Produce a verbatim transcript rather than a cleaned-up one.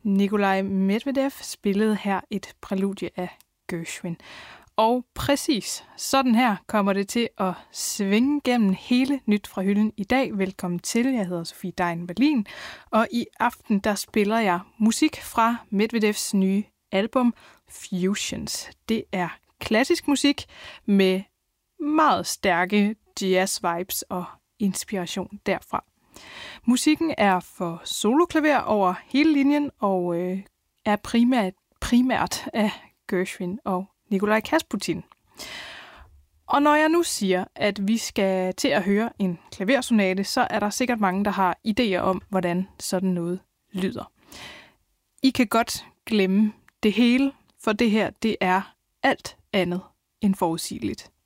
Nikolaj Medvedev spillede her et præludie af Gershwin. Og præcis sådan her kommer det til at svinge gennem hele Nyt fra hylden i dag. Velkommen til, jeg hedder Sofie Dein Wallin, og i aften der spiller jeg musik fra Medvedevs nye album Fusions. Det er klassisk musik med meget stærke jazz-vibes og inspiration derfra. Musikken er for soloklaver over hele linjen og øh, er primært, primært af Gershwin og Nikolaj Kasputin. Og når jeg nu siger, at vi skal til at høre en klaversonate, så er der sikkert mange, der har idéer om, hvordan sådan noget lyder. I kan godt glemme det hele, for det her det er alt andet end forudsigeligt.